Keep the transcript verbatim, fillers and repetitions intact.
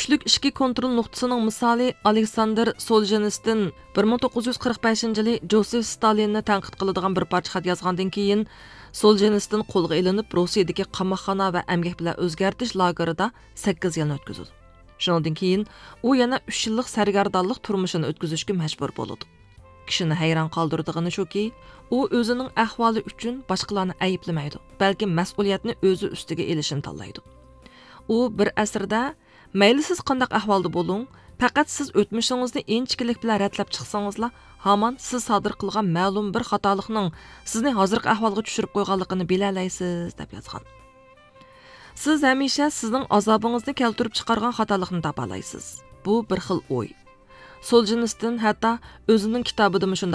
kuchlik ishki kontrol nuqtasining misoli Aleksandr Soljenitsin bir ming to'qqiz yuz qirq beshinchi yili Josef Stalinni tanqid qiladigan bir parcha xat yozgandan keyin Soljenitsin qo'lga ilinib Rossiyadagi qamoqxona va emgak bilan o'zgartish lagerida sakkiz yilni o'tkazdi. Shundan keyin u yana uch yillik sargardonlik turmushini o'tkazishga majbur bo'ldi. Kishini hayron qoldirdigani shuki, u o'zining ahvoli uchun boshqalarni ayblamaydi, balki mas'uliyatni o'zi ustiga olishni tanlaydi. U bir asrda mayli siz qanday ahvolda bo'ling, faqat siz o'tmishingizni inchkilik bilan ratlab chiqsangizlar, hamon siz sodir qilgan ma'lum bir xatolikning sizni hozirgi ahvolga tushirib qo'yganligini bilalaysiz deb yozgan. Siz hamisha sizning azobingizni keltirib chiqargan xatolikni topalaysiz. Bu bir xil o'y. Soljenitsin hatto o'zining kitobida